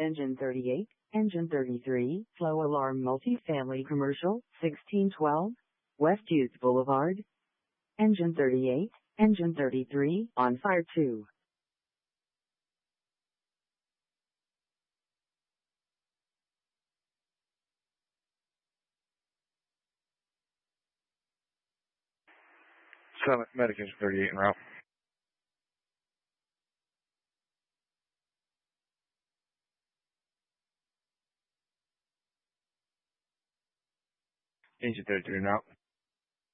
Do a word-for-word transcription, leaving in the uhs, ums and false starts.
Engine thirty-eight, Engine thirty-three, Flow Alarm Multifamily Commercial, sixteen twelve, West Hughes Boulevard. Engine thirty-eight, Engine thirty-three, on fire two. Summit Medic Engine thirty-eight en route. Engine thirty-three en route.